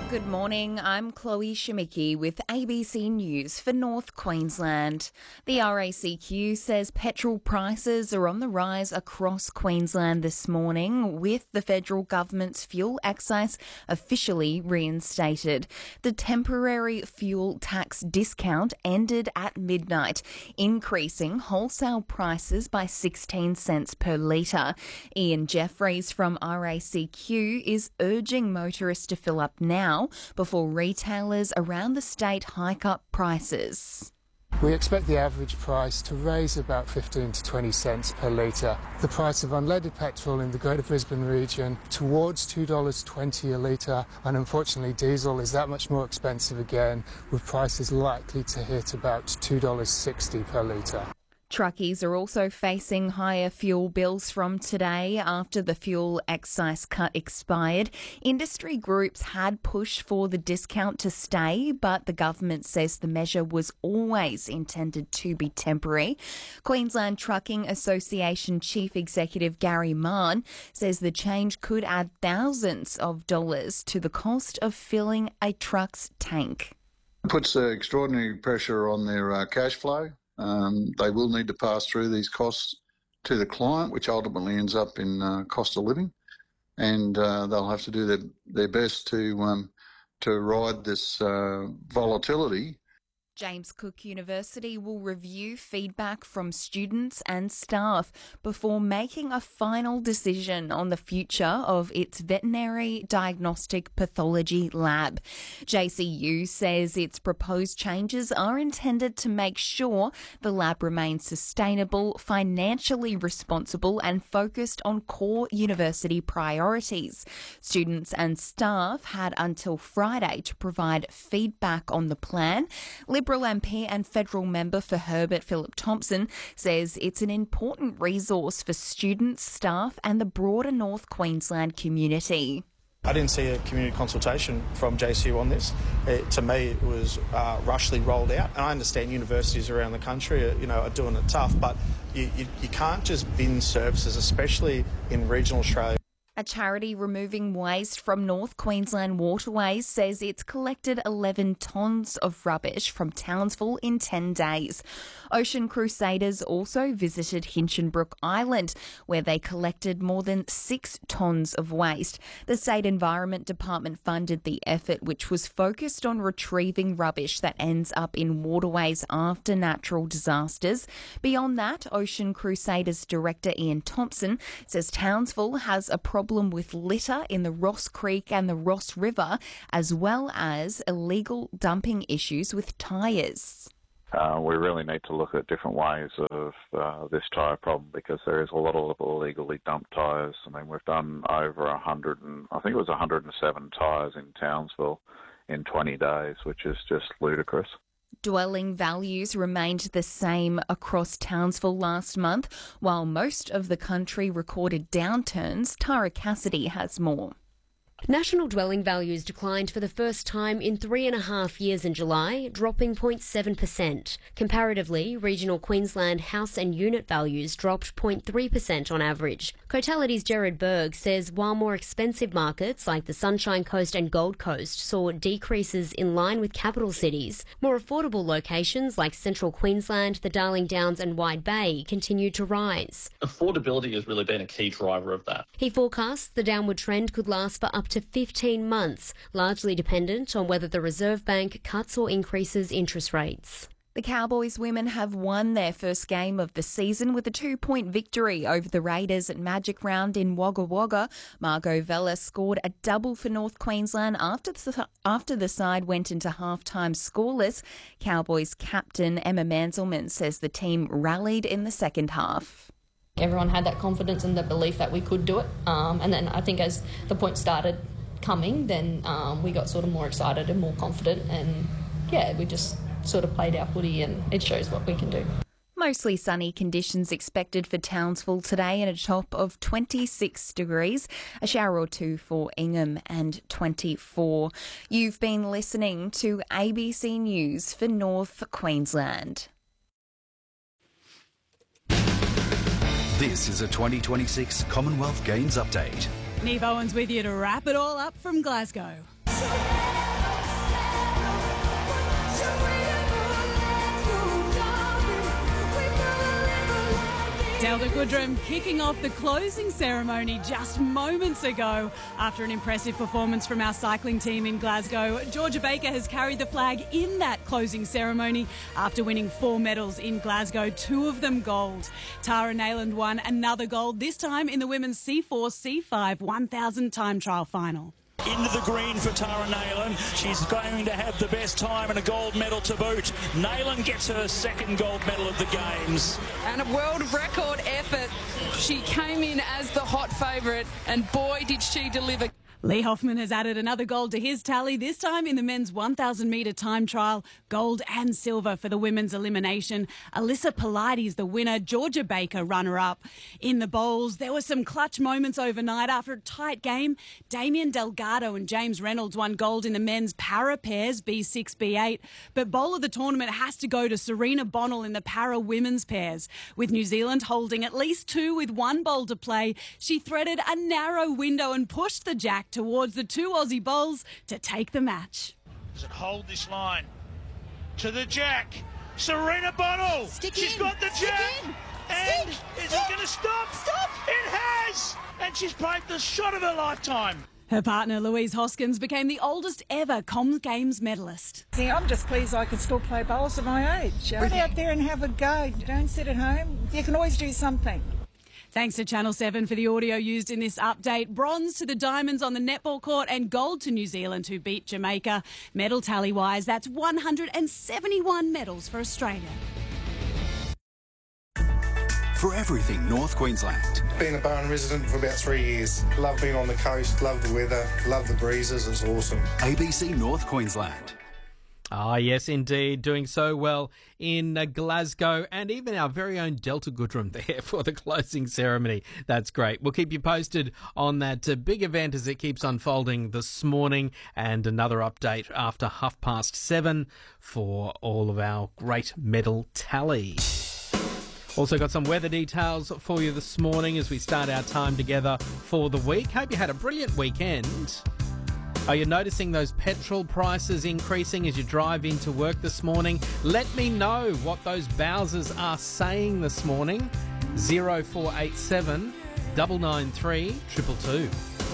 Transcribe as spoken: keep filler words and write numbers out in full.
Good morning, I'm Chloe Shimicki with A B C News for North Queensland. The R A C Q says petrol prices are on the rise across Queensland this morning, with the federal government's fuel excise officially reinstated. The temporary fuel tax discount ended at midnight, increasing wholesale prices by sixteen cents per litre. Ian Jeffries from R A C Q is urging motorists to fill up now before retailers around the state hike up prices. We expect the average price to raise about fifteen to twenty cents per litre. The price of unleaded petrol in the Greater Brisbane region towards two dollars twenty a litre, and unfortunately diesel is that much more expensive again, with prices likely to hit about two dollars sixty per litre. Truckies are also facing higher fuel bills from today after the fuel excise cut expired. Industry groups had pushed for the discount to stay, but the government says the measure was always intended to be temporary. Queensland Trucking Association Chief Executive Gary Mann says the change could add thousands of dollars to the cost of filling a truck's tank. It puts uh, extraordinary pressure on their uh, cash flow. Um, they will need to pass through these costs to the client, which ultimately ends up in uh, cost of living, and uh, they'll have to do their, their best to um, to ride this uh, volatility. James Cook University will review feedback from students and staff before making a final decision on the future of its veterinary diagnostic pathology lab. J C U says its proposed changes are intended to make sure the lab remains sustainable, financially responsible and focused on core university priorities. Students and staff had until Friday to provide feedback on the plan. Liberal M P and federal member for Herbert Philip Thompson says it's an important resource for students, staff and the broader North Queensland community. I didn't see a community consultation from J C U on this. It, to me, it was uh, rushly rolled out. And I understand universities around the country are, you know, are doing it tough, but you, you, you can't just bin services, especially in regional Australia. A charity removing waste from North Queensland waterways says it's collected eleven tonnes of rubbish from Townsville in ten days. Ocean Crusaders also visited Hinchinbrook Island, where they collected more than six tonnes of waste. The State Environment Department funded the effort, which was focused on retrieving rubbish that ends up in waterways after natural disasters. Beyond that, Ocean Crusaders Director Ian Thompson says Townsville has a problem with litter in the Ross Creek and the Ross River, as well as illegal dumping issues with tyres. Uh, we really need to look at different ways of uh, this tyre problem, because there is a lot of illegally dumped tyres. I mean, we've done over a hundred and I think it was one hundred and seven tyres in Townsville in twenty days, which is just ludicrous. Dwelling values remained the same across Townsville last month. While most of the country recorded downturns, Tara Cassidy has more. National dwelling values declined for the first time in three and a half years in July, dropping zero point seven percent. Comparatively, regional Queensland house and unit values dropped zero point three percent on average. Cotality's Jared Berg says while more expensive markets like the Sunshine Coast and Gold Coast saw decreases in line with capital cities, more affordable locations like Central Queensland, the Darling Downs and Wide Bay continued to rise. Affordability has really been a key driver of that. He forecasts the downward trend could last for up to fifteen months, largely dependent on whether the Reserve Bank cuts or increases interest rates. The Cowboys women have won their first game of the season with a two-point victory over the Raiders at Magic Round in Wagga Wagga. Margot Vella scored a double for North Queensland after the, after the side went into half-time scoreless. Cowboys captain Emma Manzelmann says the team rallied in the second half. Everyone had that confidence and the belief that we could do it. Um, and then I think as the points started coming, then um, we got sort of more excited and more confident. And, yeah, we just sort of played our footy and it shows what we can do. Mostly sunny conditions expected for Townsville today and a top of twenty-six degrees. A shower or two for Ingham and twenty-four. You've been listening to A B C News for North Queensland. This is a twenty twenty-six Commonwealth Games update. Neve Owens with you to wrap it all up from Glasgow. Delta Goodrum kicking off the closing ceremony just moments ago. After an impressive performance from our cycling team in Glasgow, Georgia Baker has carried the flag in that closing ceremony after winning four medals in Glasgow, two of them gold. Tara Nayland won another gold, this time in the women's C four C five one thousand time trial final. Into the green for Tara Nayland. She's going to have the best time and a gold medal to boot. Nayland gets her second gold medal of the Games. And a world record effort. She came in as the hot favourite and boy did she deliver. Lee Hoffman has added another gold to his tally, this time in the men's one thousand metre time trial, gold and silver for the women's elimination. Alyssa Pilates the winner, Georgia Baker runner-up. In the bowls, there were some clutch moments overnight after a tight game. Damien Delgado and James Reynolds won gold in the men's para pairs, B six B eight. But bowl of the tournament has to go to Serena Bonnell in the para women's pairs. With New Zealand holding at least two with one bowl to play, she threaded a narrow window and pushed the jack towards the two Aussie bowls to take the match. Does it hold this line? To the jack. Serena Bonnell. Stick She's in. got the Stick jack. in. And Stick. is Stick. it going to stop? Stop. It has. And she's played the shot of her lifetime. Her partner, Louise Hoskins, became the oldest ever Comms Games medalist. See, I'm just pleased I can still play bowls at my age. Get out there and have a go. Don't sit at home. You can always do something. Thanks to Channel seven for the audio used in this update. Bronze to the Diamonds on the netball court and gold to New Zealand, who beat Jamaica. Medal tally-wise, that's one hundred seventy-one medals for Australia. For everything North Queensland. Been a Barron resident for about three years. Love being on the coast, love the weather, love the breezes, it's awesome. A B C North Queensland. Ah, yes, indeed. Doing so well in uh, Glasgow, and even our very own Delta Goodrum there for the closing ceremony. That's great. We'll keep you posted on that uh, big event as it keeps unfolding this morning, and another update after half past seven for all of our great medal tally. Also got some weather details for you this morning as we start our time together for the week. Hope you had a brilliant weekend. Are you noticing those petrol prices increasing as you drive into work this morning? Let me know what those Bowsers are saying this morning. zero four eight seven, nine nine three, two two two.